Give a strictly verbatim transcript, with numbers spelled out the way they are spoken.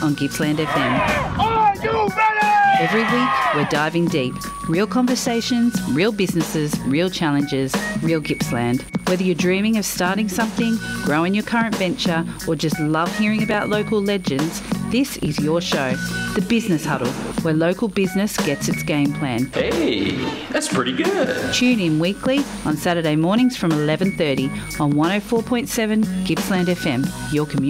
on Gippsland F M. Are you ready? Every week, we're diving deep. Real conversations, real businesses, real challenges, real Gippsland. Whether you're dreaming of starting something, growing your current venture, or just love hearing about local legends, this is your show, The Business Huddle, where local business gets its game plan. Hey, that's pretty good. Tune in weekly on Saturday mornings from eleven thirty on one oh four point seven Gippsland F M, your community.